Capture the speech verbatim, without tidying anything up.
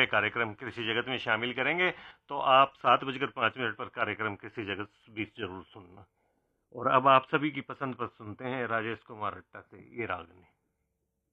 हमारे कार्यक्रम कृषि जगत में शामिल करेंगे, तो आप सात बजकर पाँच मिनट पर कार्यक्रम कृषि जगत भी जरूर सुनना। और अब आप सभी की पसंद पर सुनते हैं राजेश कुमार हट्टा से ये रागनी।